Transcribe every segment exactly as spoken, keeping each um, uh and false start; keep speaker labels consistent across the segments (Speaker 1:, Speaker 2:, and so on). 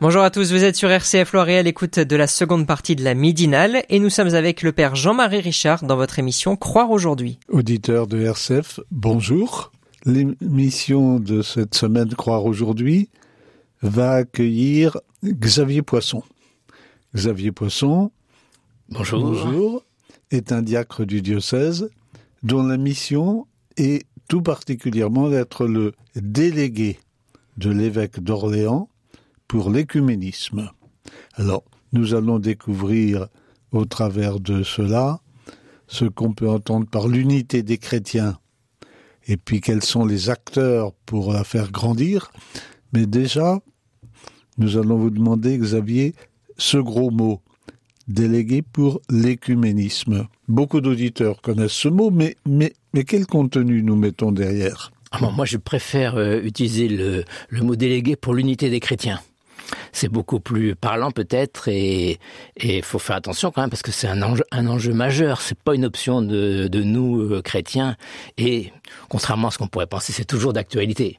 Speaker 1: Bonjour à tous, vous êtes sur R C F Loiret à l'écoute de la seconde partie de la Midinale et nous sommes avec le Père Jean-Marie Richard dans votre émission Croire aujourd'hui.
Speaker 2: Auditeurs de R C F, bonjour. L'émission de cette semaine Croire aujourd'hui va accueillir Xavier Poisson. Xavier Poisson,
Speaker 3: bonjour.
Speaker 2: bonjour, est un diacre du diocèse dont la mission est tout particulièrement d'être le délégué de l'évêque d'Orléans pour l'écuménisme. Alors, nous allons découvrir au travers de cela ce qu'on peut entendre par l'unité des chrétiens et puis quels sont les acteurs pour la faire grandir. Mais déjà, nous allons vous demander, Xavier, ce gros mot, délégué pour l'écuménisme. Beaucoup d'auditeurs connaissent ce mot, mais, mais, mais quel contenu nous mettons derrière ?
Speaker 3: Ah bon, moi, je préfère euh, utiliser le, le mot délégué pour l'unité des chrétiens. C'est beaucoup plus parlant peut-être et il faut faire attention quand même parce que c'est un enjeu, un enjeu majeur. C'est pas une option de, de nous euh, chrétiens et contrairement à ce qu'on pourrait penser, c'est toujours d'actualité.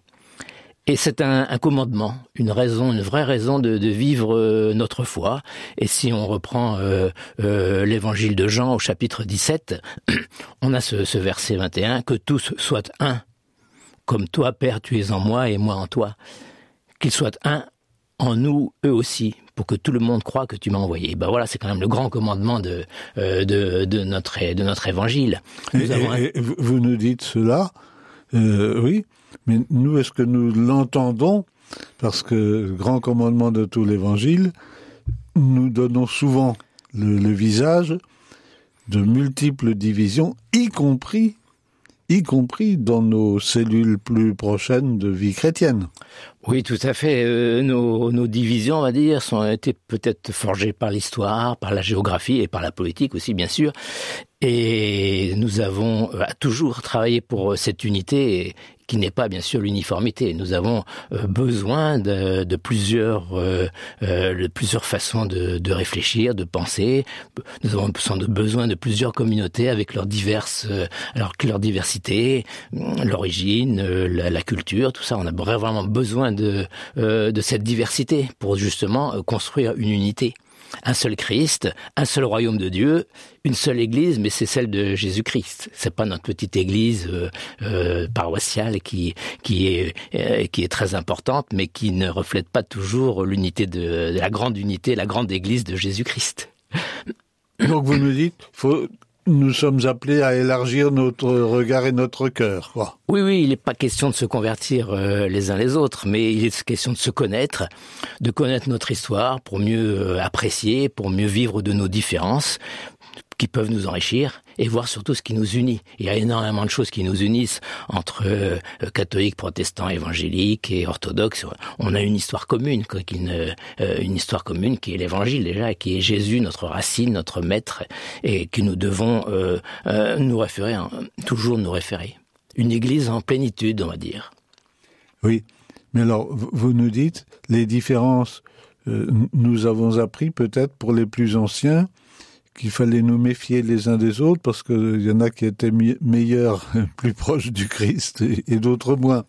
Speaker 3: Et c'est un, un commandement, une raison, une vraie raison de, de vivre euh, notre foi. Et si on reprend euh, euh, l'évangile de Jean au chapitre dix-sept, on a ce, ce verset vingt et un, que tous soient un, comme toi, Père, tu es en moi et moi en toi. Qu'ils soient un en nous, eux aussi, pour que tout le monde croie que tu m'as envoyé. Ben voilà, c'est quand même le grand commandement de euh, de, de notre de notre évangile.
Speaker 2: Nous et, avons un... et vous nous dites cela, euh, oui, mais nous, est-ce que nous l'entendons ? Parce que le grand commandement de tout l'évangile, nous donnons souvent le, le visage de multiples divisions, y compris y compris dans nos cellules plus prochaines de vie chrétienne.
Speaker 3: Oui, tout à fait. Euh, nos, nos divisions, on va dire, sont été peut-être forgées par l'histoire, par la géographie et par la politique aussi, bien sûr. Et nous avons euh, toujours travaillé pour cette unité qui n'est pas, bien sûr, l'uniformité. Nous avons euh, besoin de, de plusieurs, euh, euh, de plusieurs façons de, de réfléchir, de penser. Nous avons besoin de plusieurs communautés avec leurs diverses, euh, alors leur diversité, l'origine, euh, la, la culture, tout ça. On a vraiment besoin de, euh, de cette diversité pour justement construire une unité. Un seul Christ, un seul royaume de Dieu, une seule église, mais c'est celle de Jésus-Christ. C'est pas notre petite église euh, euh, paroissiale qui qui est euh, qui est très importante, mais qui ne reflète pas toujours l'unité de, de la grande unité, la grande église de Jésus-Christ.
Speaker 2: Donc vous nous dites, faut nous sommes appelés à élargir notre regard et notre cœur, quoi.
Speaker 3: Oui, oui, il n'est pas question de se convertir euh, les uns les autres, mais il est question de se connaître, de connaître notre histoire pour mieux euh, apprécier, pour mieux vivre de nos différences qui peuvent nous enrichir et voir surtout ce qui nous unit. Il y a énormément de choses qui nous unissent entre euh, catholiques, protestants, évangéliques et orthodoxes. On a une histoire commune, une, euh, une histoire commune qui est l'évangile déjà, qui est Jésus, notre racine, notre maître, et que nous devons euh, euh, nous référer, hein, toujours nous référer. Une église en plénitude, on va dire.
Speaker 2: Oui, mais alors, vous nous dites, les différences, euh, nous avons appris peut-être pour les plus anciens, qu'il fallait nous méfier les uns des autres parce qu'il y en a qui étaient mi- meilleurs, plus proches du Christ et, et d'autres moins.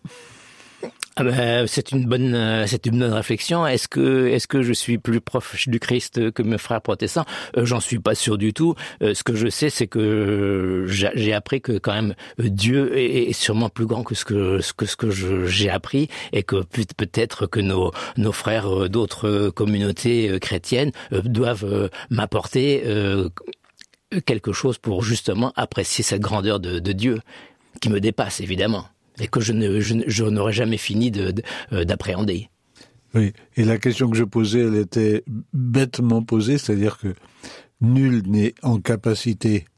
Speaker 3: Ah ben, c'est une bonne, euh, c'est une bonne réflexion. Est-ce que, est-ce que je suis plus proche du Christ que mes frères protestants ? euh, J'en suis pas sûr du tout. Euh, ce que je sais, c'est que j'ai, j'ai appris que quand même Dieu est, est sûrement plus grand que ce que ce que ce que je, j'ai appris et que peut-être que nos nos frères d'autres communautés chrétiennes doivent euh, m'apporter euh, quelque chose pour justement apprécier cette grandeur de, de Dieu qui me dépasse évidemment. Et que je, ne, je, je n'aurais jamais fini de, de, d'appréhender.
Speaker 2: Oui, et la question que je posais, elle était bêtement posée, c'est-à-dire que nul n'est en capacité